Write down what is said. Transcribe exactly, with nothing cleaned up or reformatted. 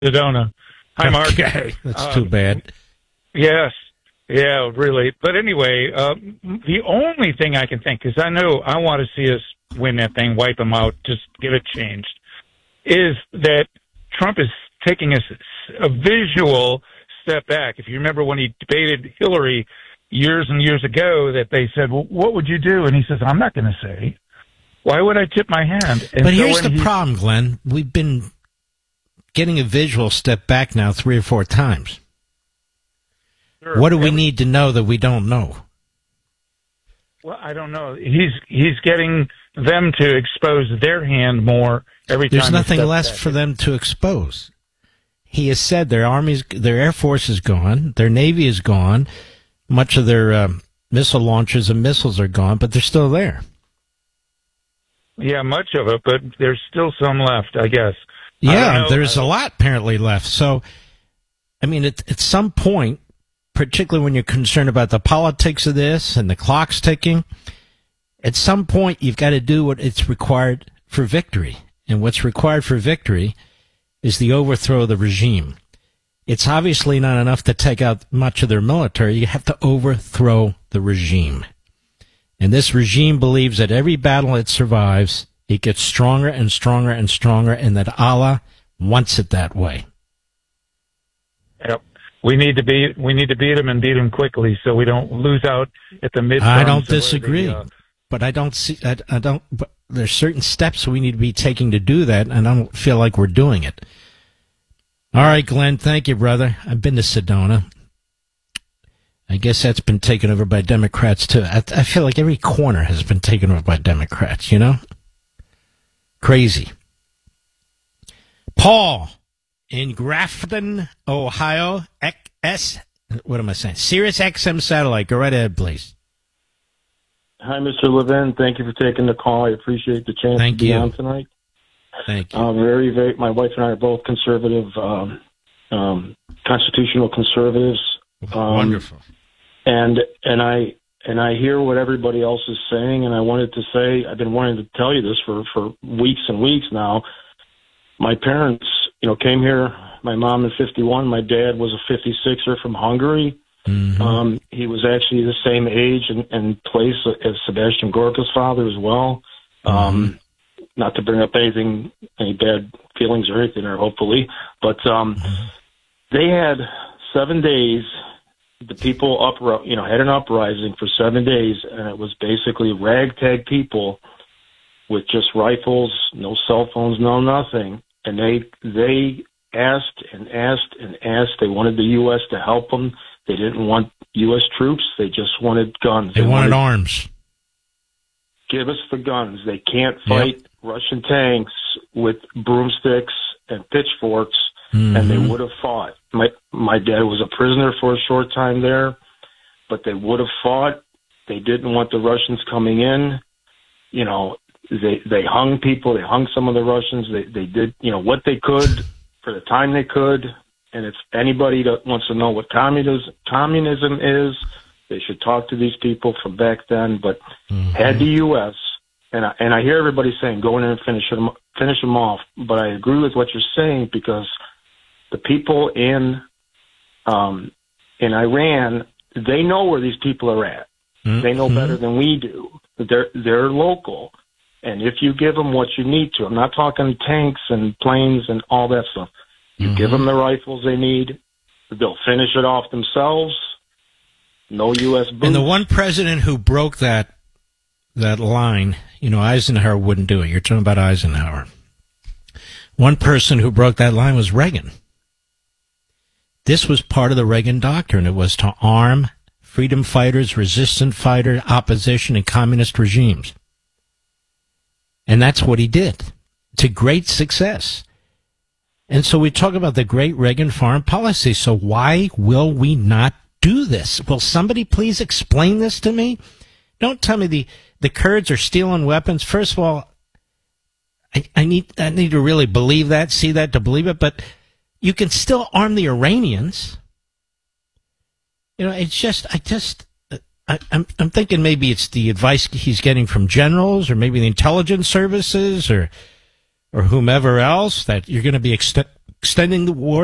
Sedona. Hi, Mark. Okay, that's uh, too bad. Yes. Yeah, really. But anyway, uh, the only thing I can think, because I know I want to see us win that thing, wipe them out, just get it changed, is that Trump is taking us a visual step back. If you remember when he debated Hillary years and years ago, that they said, well, what would you do? And he says, I'm not going to say. Why would I tip my hand? And but so here's the he, problem, Glenn. We've been getting a visual step back now three or four times. Sure, what do we every, need to know that we don't know? Well, I don't know. He's he's getting them to expose their hand more every time. There's nothing left back. for them to expose. He has said their armies, their air force is gone, their navy is gone, much of their uh, missile launchers and missiles are gone, but they're still there. Yeah, much of it, but there's still some left, I guess. Yeah, I there's a lot apparently left. So, I mean, at, at some point, particularly when you're concerned about the politics of this and the clock's ticking, at some point you've got to do what it's required for victory. And what's required for victory is the overthrow of the regime. It's obviously not enough to take out much of their military. You have to overthrow the regime. And this regime believes that every battle it survives, it gets stronger and stronger and stronger, and that Allah wants it that way. Yep. We need to beat we need to beat them and beat them quickly, so we don't lose out at the midterms. I don't disagree, the, uh, but I don't see. I, I don't. But there's certain steps we need to be taking to do that, and I don't feel like we're doing it. All right, Glenn. Thank you, brother. I've been to Sedona. I guess that's been taken over by Democrats, too. I, I feel like every corner has been taken over by Democrats, you know? Crazy. Paul in Grafton, Ohio, S, what am I saying? Sirius X M satellite. Go right ahead, please. Hi, Mister Levin. Thank you for taking the call. I appreciate the chance Thank to be you. on tonight. Thank you. Uh, very, very, my wife and I are both conservative, um, um, constitutional conservatives. Um, Wonderful. And and I and I hear what everybody else is saying, and I wanted to say, I've been wanting to tell you this for, for weeks and weeks now. My parents, you know, came here. My mom in fifty-one. My dad was a fifty-sixer from Hungary. Mm-hmm. Um, he was actually the same age and, and place as Sebastian Gorka's father as well. Mm-hmm. Um, not to bring up anything, any bad feelings or anything, or hopefully, but um, mm-hmm. they had seven days. The people up, you know, had an uprising for seven days, and it was basically ragtag people with just rifles, no cell phones, no nothing. And they they asked and asked and asked. They wanted the U S to help them. They didn't want U S troops. They just wanted guns. They, they wanted, wanted arms. Give us the guns. They can't fight yep. Russian tanks with broomsticks and pitchforks. Mm-hmm. And they would have fought. My my dad was a prisoner for a short time there, but they would have fought. They didn't want the Russians coming in. You know, they they hung people. They hung some of the Russians. They they did you know what they could for the time they could. And if anybody that wants to know what communism communism is, they should talk to these people from back then. But mm-hmm. had the U S and I, and I hear everybody saying go in and finish them finish them off. But I agree with what you're saying because the people in um, in Iran, they know where these people are at. Mm-hmm. They know better than we do. They're they're local, and if you give them what you need to, I'm not talking tanks and planes and all that stuff. You mm-hmm. give them the rifles they need, they'll finish it off themselves. No U S boots. And the one president who broke that that line, you know, Eisenhower wouldn't do it. You're talking about Eisenhower. One person who broke that line was Reagan. This was part of the Reagan doctrine. It was to arm freedom fighters, resistance fighters, opposition, and communist regimes. And that's what he did to great success. And so we talk about the great Reagan foreign policy. So why will we not do this? Will somebody please explain this to me? Don't tell me the, the Kurds are stealing weapons. First of all, I, I need I need to really believe that, see that to believe it, but you can still arm the Iranians. You know, it's just, I just, I, I'm, I'm thinking maybe it's the advice he's getting from generals or maybe the intelligence services or, or whomever else that you're going to be ext- extending the war